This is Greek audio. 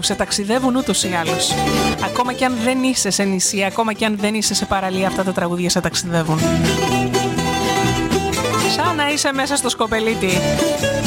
σε ταξιδεύουν ούτως ή άλλως. Ακόμα και αν δεν είσαι σε νησί, ακόμα και αν δεν είσαι σε παραλία, αυτά τα τραγούδια σε ταξιδεύουν. Σαν να είσαι μέσα στο Σκοπελίτι.